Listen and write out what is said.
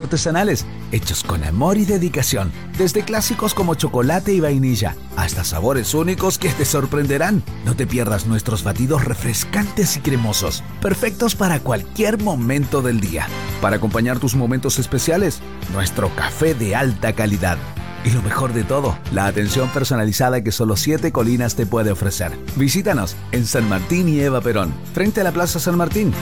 artesanales, hechos con amor y dedicación. Desde clásicos como chocolate y vainilla, hasta sabores únicos que te sorprenderán. No te pierdas nuestros batidos refrescantes y cremosos, perfectos para cualquier momento del día. Para acompañar tus momentos especiales, nuestro café de alta calidad. Y lo mejor de todo, la atención personalizada que solo 7 Colinas te puede ofrecer. Visítanos en San Martín y Eva Perón, frente a la Plaza San Martín.